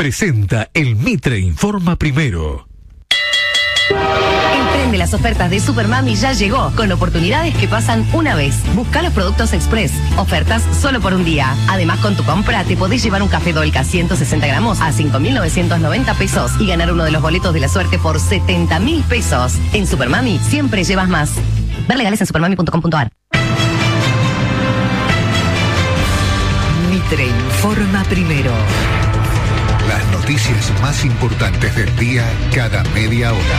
presenta el Mitre Informa Primero. El tren de las ofertas de Supermami ya llegó, con oportunidades que pasan una vez. Busca los productos Express, ofertas solo por un día. Además, con tu compra te podés llevar un café Dolca 160 gramos a 5.990 pesos y ganar uno de los boletos de la suerte por 70.000 pesos. En Supermami siempre llevas más. Ver legales en supermami.com.ar. Mitre Informa Primero. Las noticias más importantes del día cada media hora.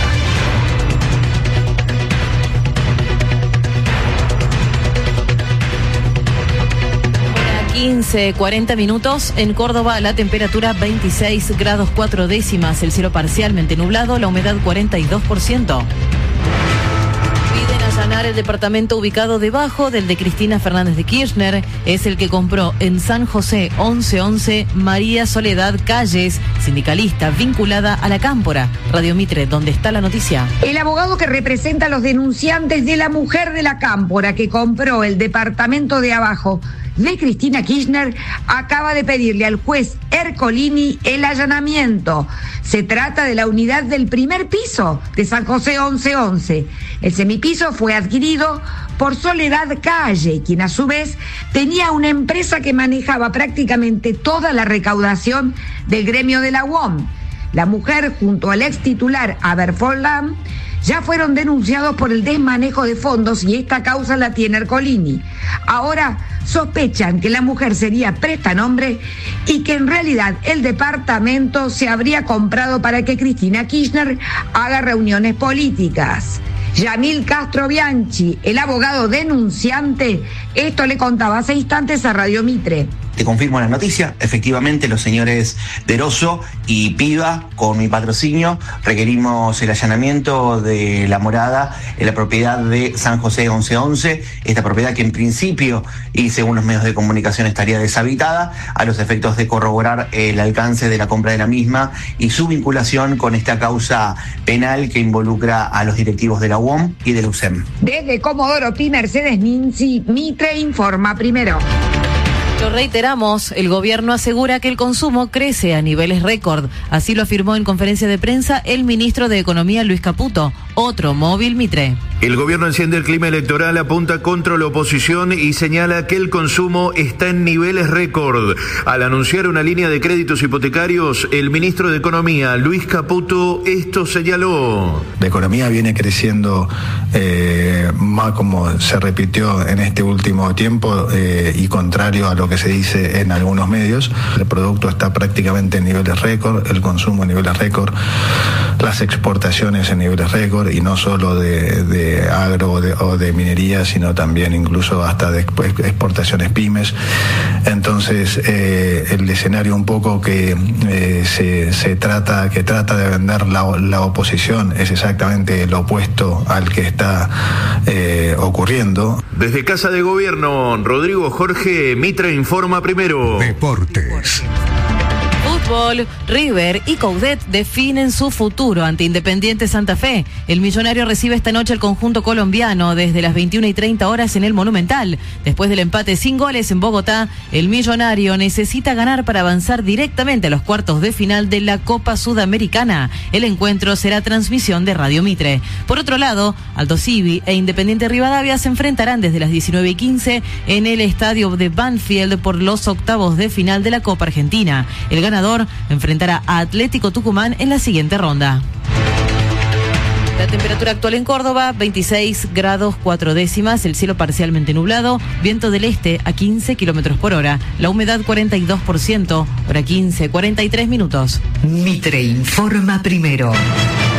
15:40 minutos. En Córdoba la temperatura 26 grados 4 décimas, el cielo parcialmente nublado, la humedad 42%. Piden allanar el departamento ubicado debajo del de Cristina Fernández de Kirchner. Es el que compró en San José 1111 María Soledad Calles, sindicalista vinculada a la Cámpora. Radio Mitre, ¿dónde está la noticia? El abogado que representa a los denunciantes de la mujer de la Cámpora que compró el departamento de abajo de Cristina Kirchner acaba de pedirle al juez Ercolini el allanamiento. Se trata de la unidad del primer piso de San José 1111. El semipiso fue adquirido por Soledad Calle, quien a su vez tenía una empresa que manejaba prácticamente toda la recaudación del gremio de la UOM. La mujer, junto al ex titular Aberfoldam, ya fueron denunciados por el desmanejo de fondos y esta causa la tiene Ercolini. Ahora sospechan que la mujer sería prestanombre y que en realidad el departamento se habría comprado para que Cristina Kirchner haga reuniones políticas. Yamil Castro Bianchi, el abogado denunciante, esto le contaba hace instantes a Radio Mitre. Te confirmo la noticia, efectivamente los señores Deroso y Piva, con mi patrocinio, requerimos el allanamiento de la morada en la propiedad de San José 1111, esta propiedad que en principio y según los medios de comunicación estaría deshabitada, a los efectos de corroborar el alcance de la compra de la misma y su vinculación con esta causa penal que involucra a los directivos de la UOM y del UCEM. Desde Comodoro Pi, Mercedes Ninzi, Mitre Informa Primero. Lo reiteramos, el gobierno asegura que el consumo crece a niveles récord. Así lo afirmó en conferencia de prensa el ministro de Economía, Luis Caputo. Otro móvil Mitre. El gobierno enciende el clima electoral, apunta contra la oposición y señala que el consumo está en niveles récord. Al anunciar una línea de créditos hipotecarios, el ministro de Economía, Luis Caputo, esto señaló. La economía viene creciendo más como se repitió en este último tiempo y contrario a lo que se dice en algunos medios. El producto está prácticamente en niveles récord, el consumo en niveles récord, las exportaciones en niveles récord y no solo de agro o de minería, sino también incluso hasta de exportaciones pymes. Entonces el escenario un poco que trata de vender la oposición es exactamente lo opuesto al que está ocurriendo. Desde Casa de Gobierno, Rodrigo Jorge, Mitre Informa Primero. Deportes. Fútbol, River y Coudet definen su futuro ante Independiente Santa Fe. El millonario recibe esta noche el conjunto colombiano desde las 21:30 en el Monumental. Después del empate sin goles en Bogotá, el millonario necesita ganar para avanzar directamente a los cuartos de final de la Copa Sudamericana. El encuentro será transmisión de Radio Mitre. Por otro lado, Aldo Civi e Independiente Rivadavia se enfrentarán desde las 19:15 en el estadio de Banfield por los octavos de final de la Copa Argentina. El ganador enfrentará a Atlético Tucumán en la siguiente ronda. La temperatura actual en Córdoba, 26 grados 4 décimas, el cielo parcialmente nublado, viento del este a 15 kilómetros por hora, la humedad 42%, hora 15:43 minutos. Mitre Informa Primero.